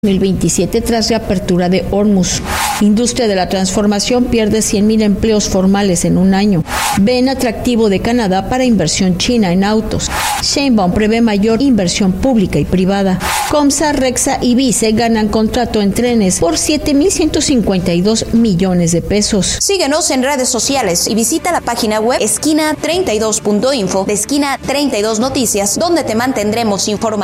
2027 tras reapertura de Hormuz. Industria de la transformación pierde 100,000 empleos formales en un año. Ven atractivo de Canadá para inversión china en autos. Sheinbaum prevé mayor inversión pública y privada. Comsa, Rexa y Vice ganan contrato en trenes por 7,152 millones de pesos. Síguenos en redes sociales y visita la página web esquina32.info de Esquina 32 Noticias, donde te mantendremos informado.